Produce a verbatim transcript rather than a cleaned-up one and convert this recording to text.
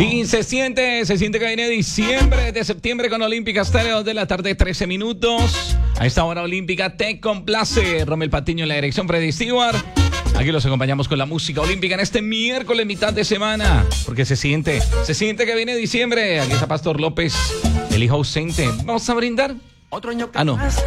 Y se siente, se siente que viene diciembre, de septiembre con Olímpica Estéreo de la tarde, trece minutos. A esta hora Olímpica te complace. Romel Patiño en la dirección, Freddy Stewart. Aquí los acompañamos con la música olímpica en este miércoles, mitad de semana. Porque se siente, se siente que viene diciembre. Aquí está Pastor López, el hijo ausente. Vamos a brindar. Otro año que Ah, no.